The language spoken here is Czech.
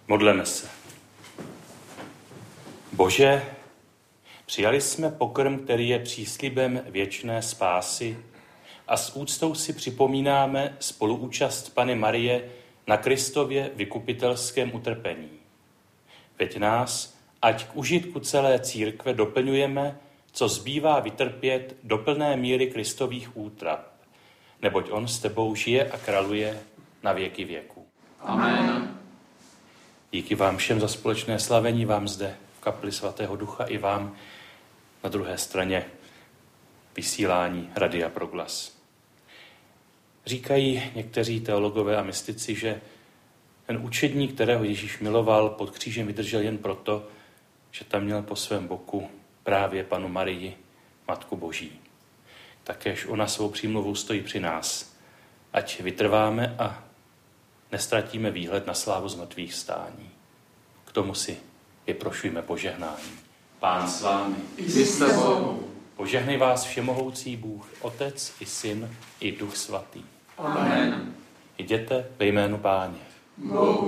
Modleme se. Bože, přijali jsme pokrm, který je příslibem věčné spásy a s úctou si připomínáme spoluúčast Panny Marie na Kristově vykupitelském utrpení. Veď nás, ať k užitku celé církve doplňujeme, co zbývá vytrpět do plné míry Kristových útrap, neboť on s tebou žije a králuje na věky věků. Amen. Díky vám všem za společné slavení, vám zde v kapli svatého Ducha i vám na druhé straně vysílání Radia Proglas. Říkají někteří teologové a mystici, že ten učedník, kterého Ježíš miloval, pod křížem vydržel jen proto, že tam měl po svém boku právě Pannu Marii, Matku Boží. Takéž ona svou přímluvou stojí při nás. Ať vytrváme a nestratíme výhled na slávu zmrtvých stání. K tomu si vyprošujme požehnání. Pán s vámi. I s tebou. Požehnej vás všemohoucí Bůh, Otec i Syn i Duch Svatý. Amen. Jděte ve jménu Páně. Bohu